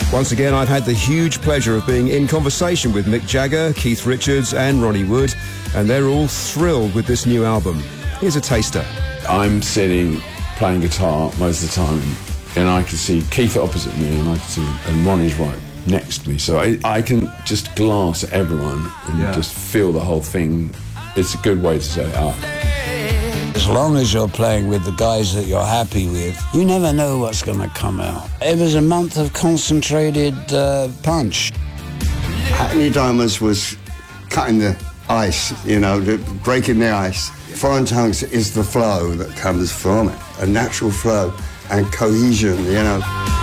Once again, I've had the huge pleasure of being in conversation with Mick Jagger, Keith Richards and Ronnie Wood, and they're all thrilled with this new album. Here's a taster. I'm sitting playing guitar most of the time, and I can see Keith opposite me, and Ronnie's right next to me, so I can just glance at everyone and just feel the whole thing. It's a good way to set it up. As long as you're playing with the guys that you're happy with, you never know what's going to come out. It was a month of concentrated punch. Hackney Diamonds was cutting the ice, breaking the ice. Foreign Tongues is the flow that comes from it, a natural flow and cohesion,